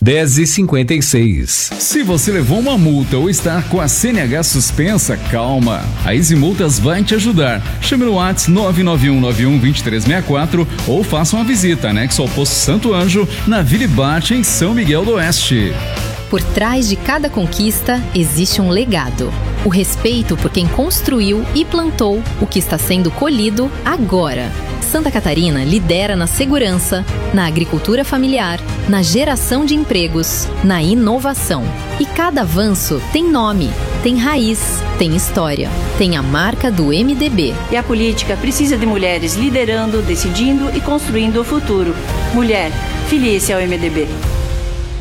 10h56. Se você levou uma multa ou está com a CNH suspensa, calma. A Easy Multas vai te ajudar. Chame no WhatsApp 991912364 ou faça uma visita anexo ao Posto Santo Anjo, na Vila Bate, em São Miguel do Oeste. Por trás de cada conquista existe um legado. O respeito por quem construiu e plantou o que está sendo colhido agora. Santa Catarina lidera na segurança, na agricultura familiar, na geração de empregos, na inovação. E cada avanço tem nome, tem raiz, tem história, tem a marca do MDB. E a política precisa de mulheres liderando, decidindo e construindo o futuro. Mulher, filie-se ao MDB.